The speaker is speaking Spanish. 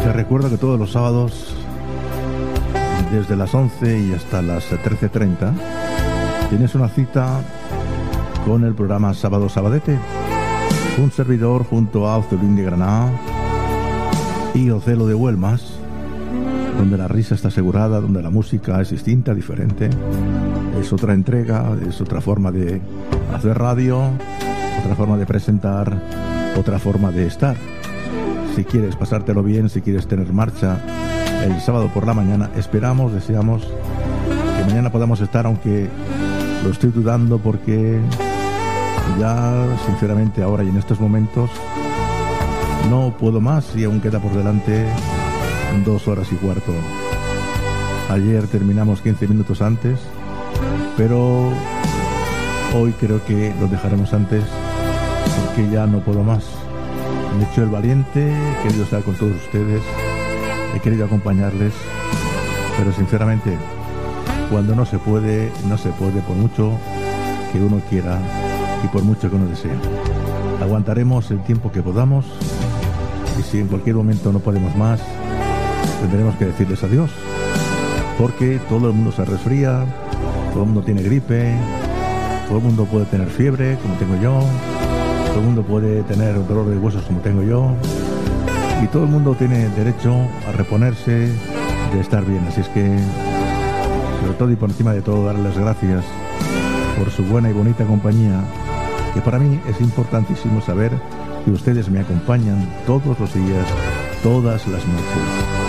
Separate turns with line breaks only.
Te recuerdo que todos los sábados, desde las 11 y hasta las 13:30, tienes una cita con el programa Sábado Sabadete. Un servidor junto a Ozolín de Granada y Ocelo de Huelmas, donde la risa está asegurada, donde la música es distinta, diferente. Es otra entrega, es otra forma de hacer radio, otra forma de presentar, otra forma de estar. Si quieres pasártelo bien, si quieres tener marcha el sábado por la mañana, esperamos, deseamos que mañana podamos estar, aunque lo estoy dudando porque ya sinceramente ahora y en estos momentos no puedo más y aún queda por delante 2 horas y cuarto. Ayer terminamos 15 minutos antes, pero hoy creo que lo dejaremos antes porque ya no puedo más. Me he hecho el valiente, he querido estar con todos ustedes, he querido acompañarles, pero sinceramente cuando no se puede por mucho que uno quiera y por mucho que uno desee. Aguantaremos el tiempo que podamos y si en cualquier momento no podemos más, tendremos que decirles adiós, porque todo el mundo se resfría, todo el mundo tiene gripe, todo el mundo puede tener fiebre como tengo yo, todo el mundo puede tener dolor de huesos como tengo yo, y todo el mundo tiene derecho a reponerse de estar bien. Así es que, sobre todo y por encima de todo, darles las gracias por su buena y bonita compañía, que para mí es importantísimo saber que ustedes me acompañan todos los días, todas las noches.